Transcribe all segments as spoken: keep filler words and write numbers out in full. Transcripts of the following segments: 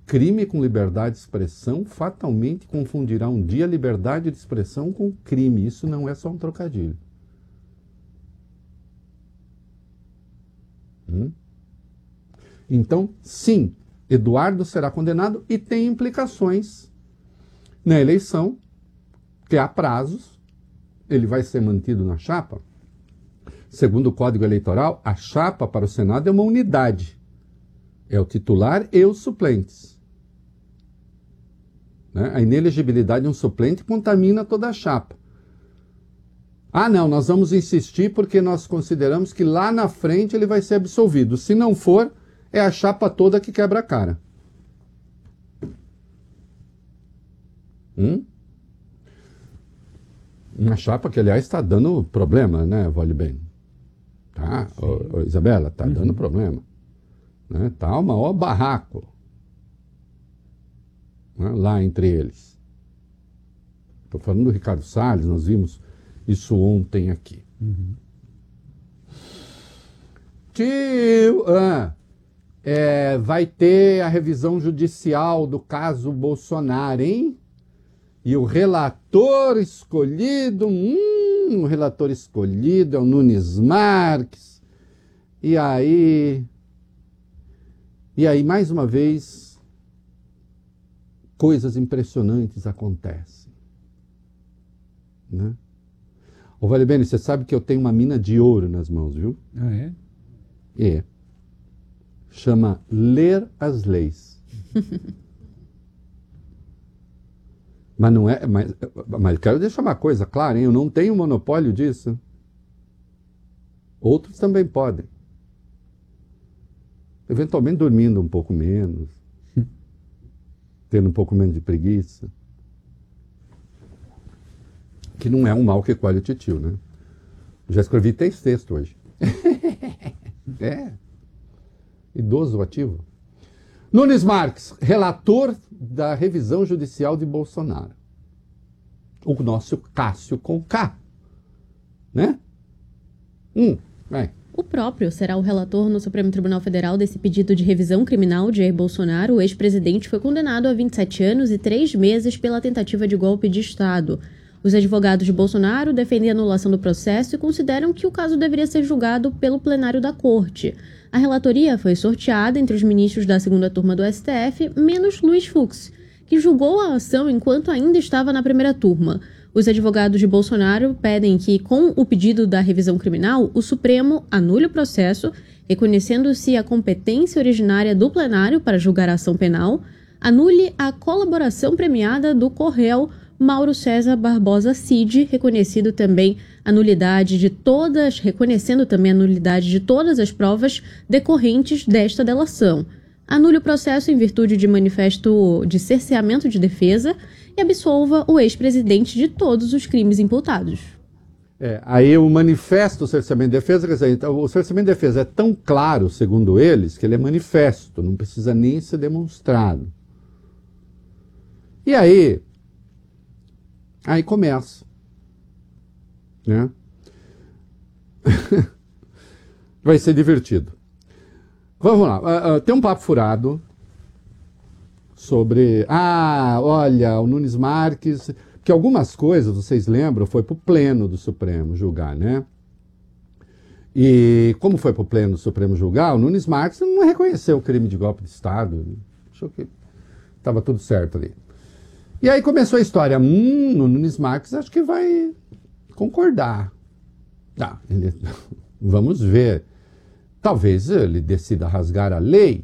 crime com liberdade de expressão fatalmente confundirá um dia liberdade de expressão com crime. Isso não é só um trocadilho. Hum? Então, sim, Eduardo será condenado e tem implicações na eleição, que há prazos, ele vai ser mantido na chapa. Segundo o Código Eleitoral, a chapa para o Senado é uma unidade. É o titular e os suplentes. Né? A inelegibilidade de um suplente contamina toda a chapa. Ah, não, nós vamos insistir porque nós consideramos que lá na frente ele vai ser absolvido. Se não for, é a chapa toda que quebra a cara. Hum? Uma chapa que, aliás, está dando problema, né, Vale Bem? Tá, ô, ô, Isabela, está uhum. dando problema. Né? Tá o maior barraco, né, lá entre eles. Estou falando do Ricardo Salles, nós vimos isso ontem aqui. Uhum. Tio, ah, é, vai ter a revisão judicial do caso Bolsonaro, hein? E o relator escolhido, hum, o relator escolhido é o Nunes Marques. E aí, e aí, mais uma vez, coisas impressionantes acontecem. Né? Ô, Vale Bene, você sabe que eu tenho uma mina de ouro nas mãos, viu? Ah, é? É. Chama Ler as Leis. Mas não é. Mas, mas quero deixar uma coisa clara, hein? Eu não tenho monopólio disso. Outros também podem. Eventualmente dormindo um pouco menos, tendo um pouco menos de preguiça. Que não é um mal que colhe o titio, né? Já escrevi três textos hoje. É. Idoso ativo. Nunes Marques, relator da revisão judicial de Bolsonaro. O nosso Cássio com K. Né? Hum, vai. O próprio será o relator no Supremo Tribunal Federal desse pedido de revisão criminal de Jair Bolsonaro. O ex-presidente foi condenado a vinte e sete anos e três meses pela tentativa de golpe de Estado. Os advogados de Bolsonaro defendem a anulação do processo e consideram que o caso deveria ser julgado pelo plenário da Corte. A relatoria foi sorteada entre os ministros da segunda turma do S T F, menos Luiz Fux, que julgou a ação enquanto ainda estava na primeira turma. Os advogados de Bolsonaro pedem que, com o pedido da revisão criminal, o Supremo anule o processo, reconhecendo-se a competência originária do plenário para julgar a ação penal, anule a colaboração premiada do Corréu Mauro César Barbosa Cid, reconhecido também a nulidade de todas, reconhecendo também a nulidade de todas as provas decorrentes desta delação. Anule o processo em virtude de manifesto de cerceamento de defesa e absolva o ex-presidente de todos os crimes imputados. É, aí o manifesto do cerceamento de defesa, quer dizer, então, o cerceamento de defesa é tão claro, segundo eles, que ele é manifesto, não precisa nem ser demonstrado. E aí, aí começa, né? Vai ser divertido. Vamos lá, uh, uh, tem um papo furado sobre, ah, olha, o Nunes Marques, que algumas coisas, vocês lembram, foi para o pleno do Supremo julgar, né? E como foi para o pleno do Supremo julgar, o Nunes Marques não reconheceu o crime de golpe de Estado, achou que estava tudo certo ali. E aí começou a história, hum, o Nunes Marques acho que vai concordar. Tá, ele, vamos ver. Talvez ele decida rasgar a lei.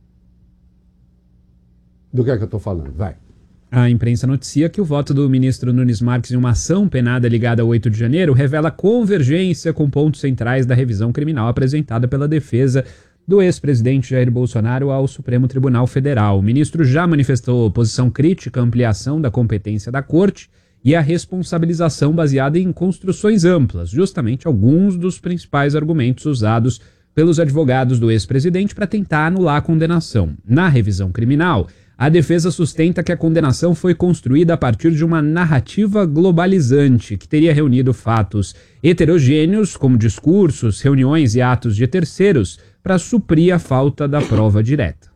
Do que é que eu estou falando? Vai. A imprensa noticia que o voto do ministro Nunes Marques em uma ação penada ligada ao oito de janeiro revela convergência com pontos centrais da revisão criminal apresentada pela defesa do ex-presidente Jair Bolsonaro ao Supremo Tribunal Federal. O ministro já manifestou posição crítica à ampliação da competência da Corte e à responsabilização baseada em construções amplas, justamente alguns dos principais argumentos usados pelos advogados do ex-presidente para tentar anular a condenação. Na revisão criminal, a defesa sustenta que a condenação foi construída a partir de uma narrativa globalizante, que teria reunido fatos heterogêneos, como discursos, reuniões e atos de terceiros, para suprir a falta da prova direta.